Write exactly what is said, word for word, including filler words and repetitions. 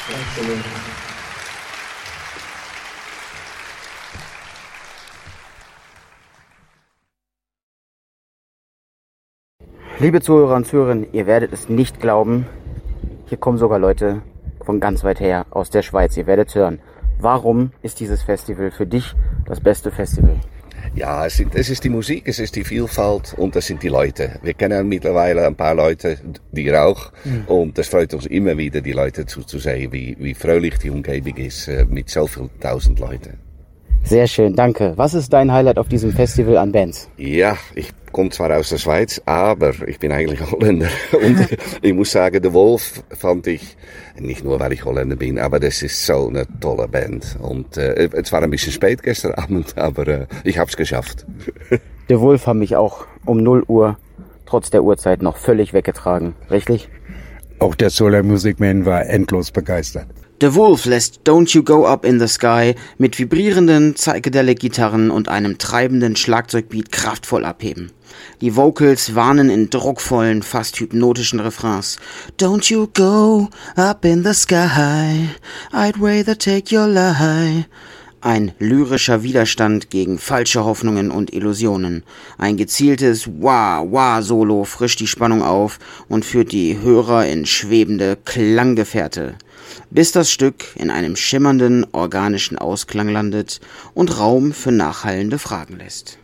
Dankeschön. Liebe Zuhörer und Zuhörerinnen, ihr werdet es nicht glauben, hier kommen sogar Leute von ganz weit her aus der Schweiz. Ihr werdet hören, warum ist dieses Festival für dich das beste Festival? Ja, es, sind, es ist die Musik, es ist die Vielfalt und das sind die Leute. Wir kennen mittlerweile ein paar Leute, die auch. Mhm. Und es freut uns immer wieder, die Leute zuzusehen, wie, wie fröhlich die Umgebung ist mit so vielen tausend Leuten. Sehr schön, danke. Was ist dein Highlight auf diesem Festival an Bands? Ja, ich komme zwar aus der Schweiz, aber ich bin eigentlich Holländer. Und ich muss sagen, The Wolf fand ich, nicht nur weil ich Holländer bin, aber das ist so eine tolle Band. Und äh, es war ein bisschen spät gestern Abend, aber äh, ich hab's geschafft. The Wolf haben mich auch um null Uhr trotz der Uhrzeit noch völlig weggetragen, richtig? Auch der Solar Music Man war endlos begeistert. The Wolf lässt Don't You Go Up in the Sky mit vibrierenden Psychedelic-Gitarren und einem treibenden Schlagzeugbeat kraftvoll abheben. Die Vocals warnen in druckvollen, fast hypnotischen Refrains. Don't you go up in the sky, I'd rather take your lie. Ein lyrischer Widerstand gegen falsche Hoffnungen und Illusionen. Ein gezieltes Wah-Wah-Solo frischt die Spannung auf und führt die Hörer in schwebende Klanggefährte, bis das Stück in einem schimmernden, organischen Ausklang landet und Raum für nachhallende Fragen lässt.